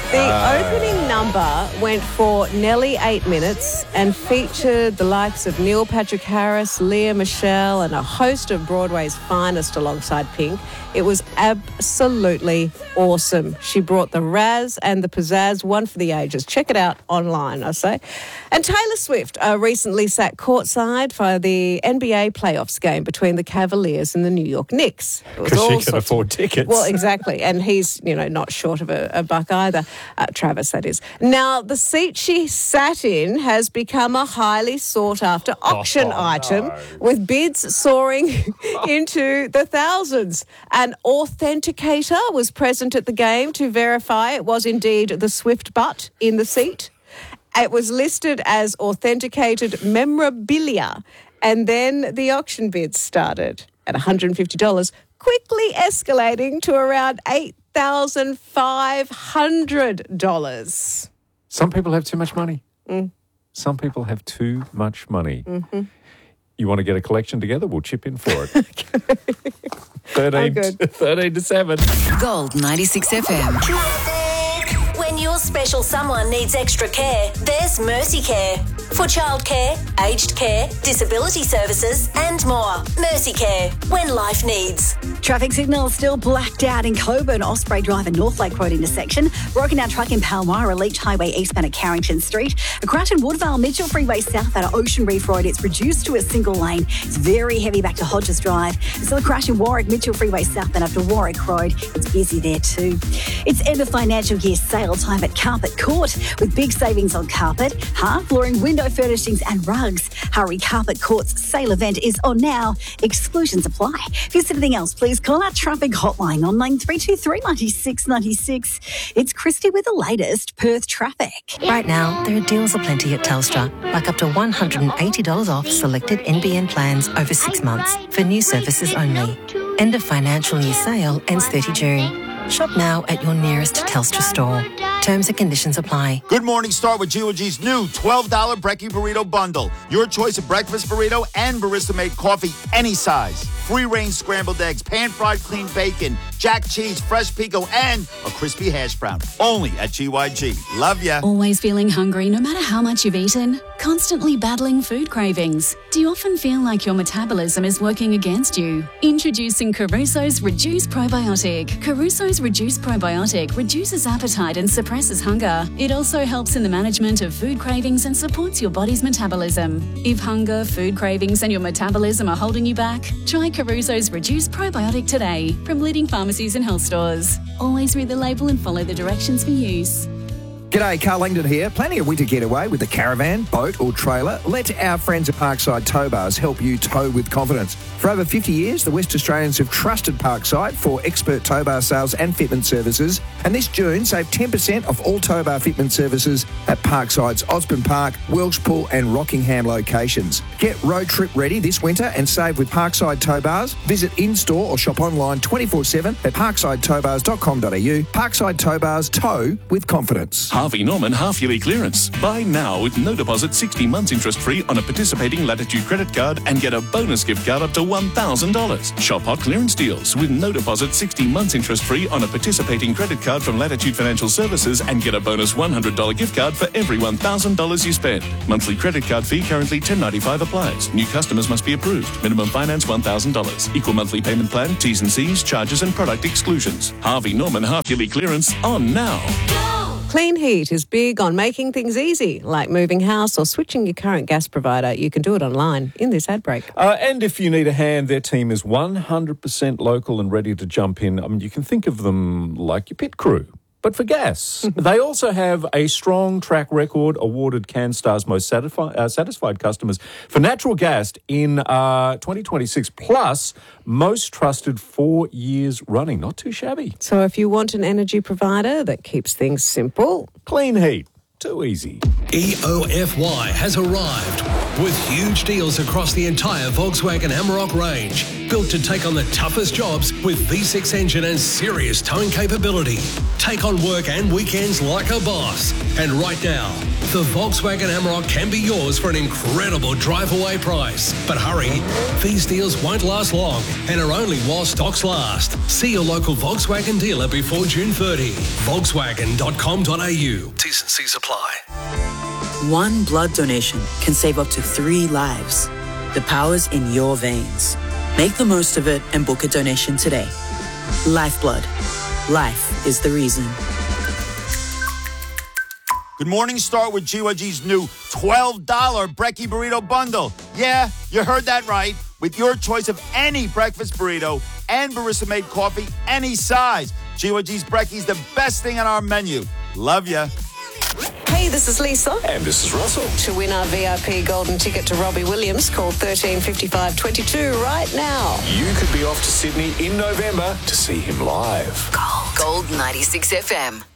The opening number went for nearly 8 minutes and featured the likes of Neil Patrick Harris, Leah Michelle, and a host of Broadway's finest alongside Pink. It was absolutely awesome. She brought the razz and the pizzazz, one for the ages. Check it out online, I say. And Taylor Swift recently sat courtside for the NBA playoffs game between the Cavaliers and the New York Knicks. Because she can afford tickets. Well, exactly. And he's, not short of a buck either. Travis, that is. Now, the seat she sat in has become a highly sought-after auction item with bids soaring into the thousands. An authenticator was present at the game to verify it was indeed the Swift butt in the seat. It was listed as authenticated memorabilia, and then the auction bids started at $150, quickly escalating to around $8,500. Some people have too much money. Some people have too much money. Mm-hmm. You want to get a collection together? We'll chip in for it. 13 to 7. Gold 96 FM. When your special someone needs extra care, there's Mercy Care. For childcare, aged care, disability services and more. Mercy Care, when life needs. Traffic signals still blacked out in Coburn, Osprey Drive and North Lake Road intersection. Broken down truck in Palmyra, Leach Highway eastbound at Carrington Street. A crash in Woodvale, Mitchell Freeway southbound at Ocean Reef Road. It's reduced to a single lane. It's very heavy back to Hodges Drive. Still a crash in Warwick, Mitchell Freeway southbound after Warwick Road. It's busy there too. It's end of financial year sale time at Carpet Court with big savings on carpet, hard flooring, window furnishings and rugs. Hurry, Carpet Court's sale event is on now. Exclusions apply. If there's anything else, please call our traffic hotline on 9323 96 96. It's Christy with the latest Perth traffic. Right now, there are deals aplenty at Telstra, like up to $180 off selected NBN plans over 6 months for new services only. End of financial year sale ends 30 June. Shop now at your nearest Telstra store. Terms and conditions apply. Good morning. Start with G&G's new $12 Brekkie Burrito Bundle. Your choice of breakfast burrito and barista-made coffee, any size. Free-range scrambled eggs, pan-fried clean bacon, jack cheese, fresh pico, and a crispy hash brown. Only at GYG. Love ya. Always feeling hungry no matter how much you've eaten? Constantly battling food cravings? Do you often feel like your metabolism is working against you? Introducing Caruso's Reduce Probiotic. Caruso's Reduce Probiotic reduces appetite and suppresses hunger. It also helps in the management of food cravings and supports your body's metabolism. If hunger, food cravings and your metabolism are holding you back, try Caruso's Reduce Probiotic today from leading pharmacies and health stores. Always read the label and follow the directions for use. G'day, Carl Langdon here. Planning a winter getaway with a caravan, boat or trailer? Let our friends at Parkside Tow Bars help you tow with confidence. For over 50 years, the West Australians have trusted Parkside for expert tow bar sales and fitment services. And this June, save 10% off all tow bar fitment services at Parkside's Osborne Park, Welshpool and Rockingham locations. Get road trip ready this winter and save with Parkside Tow Bars. Visit in-store or shop online 24/7 at parksideTowbars.com.au. Parkside Tow Bars, tow with confidence. Harvey Norman half-yearly clearance. Buy now with no deposit, 60 months interest-free on a participating Latitude credit card and get a bonus gift card up to $1,000. Shop hot clearance deals with no deposit, 60 months interest-free on a participating credit card from Latitude Financial Services and get a bonus $100 gift card for every $1,000 you spend. Monthly credit card fee currently $10.95 applies. New customers must be approved. Minimum finance $1,000. Equal monthly payment plan, T's and C's, charges and product exclusions. Harvey Norman half-yearly clearance on now. Clean Heat is big on making things easy, like moving house or switching your current gas provider. You can do it online in this ad break. And if you need a hand, their team is 100% local and ready to jump in. I mean, you can think of them like your pit crew, but for gas. They also have a strong track record, awarded CanStar's most satisfied customers for natural gas in 2026, plus most trusted 4 years running. Not too shabby. So if you want an energy provider that keeps things simple, Clean Heat. Too easy. EOFY has arrived with huge deals across the entire Volkswagen Amarok range. Built to take on the toughest jobs with V6 engine and serious towing capability. Take on work and weekends like a boss. And right now, the Volkswagen Amarok can be yours for an incredible drive-away price. But hurry, these deals won't last long and are only while stocks last. See your local Volkswagen dealer before June 30. Volkswagen.com.au. T's and C's apply. One blood donation can save up to 3 lives. The power's in your veins. Make the most of it and book a donation today. Lifeblood. Life is the reason. Good morning, start with GYG's new $12 Brekkie Burrito Bundle. Yeah, you heard that right. With your choice of any breakfast burrito and barista-made coffee, any size. GYG's Brekkie's the best thing on our menu. Love ya. Hey, this is Lisa. And this is Russell. To win our VIP golden ticket to Robbie Williams, call 135522 right now. You could be off to Sydney in November to see him live. Gold 96 FM.